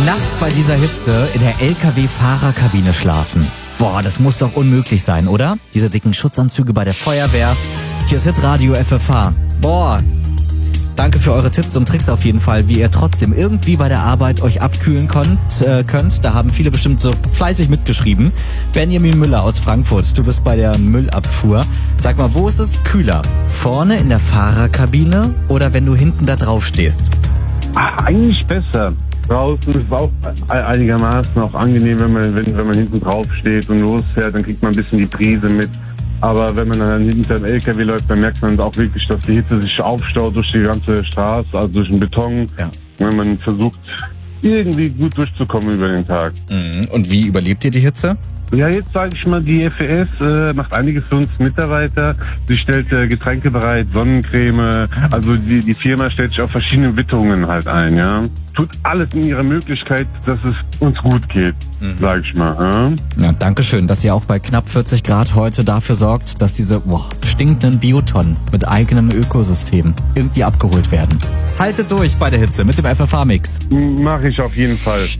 Nachts bei dieser Hitze in der LKW-Fahrerkabine schlafen. Boah, das muss doch unmöglich sein, oder? Diese dicken Schutzanzüge bei der Feuerwehr. Hier ist Hitradio FFH. Boah. Danke für eure Tipps und Tricks auf jeden Fall, wie ihr trotzdem irgendwie bei der Arbeit euch abkühlen könnt. Da haben viele bestimmt so fleißig mitgeschrieben. Benjamin Müller aus Frankfurt, du bist bei der Müllabfuhr. Sag mal, wo ist es kühler? Vorne in der Fahrerkabine oder wenn du hinten da drauf stehst? Eigentlich besser. Draußen ist es auch einigermaßen auch angenehm, wenn man hinten drauf steht und losfährt, dann kriegt man ein bisschen die Brise mit. Aber wenn man dann hinter dem LKW läuft, dann merkt man auch wirklich, dass die Hitze sich aufstaut durch die ganze Straße, also durch den Beton. Ja. Wenn man versucht, irgendwie gut durchzukommen über den Tag. Und wie überlebt ihr die Hitze? Ja, jetzt sage ich mal, die FES macht einiges für uns Mitarbeiter. Sie stellt Getränke bereit, Sonnencreme. Also die Firma stellt sich auf verschiedene Witterungen halt ein, ja. Tut alles in ihrer Möglichkeit, dass es uns gut geht, sage ich mal. Ja, danke schön, dass ihr auch bei knapp 40 Grad heute dafür sorgt, dass diese stinkenden Biotonnen mit eigenem Ökosystem irgendwie abgeholt werden. Haltet durch bei der Hitze mit dem FFH-Mix. Mache ich auf jeden Fall.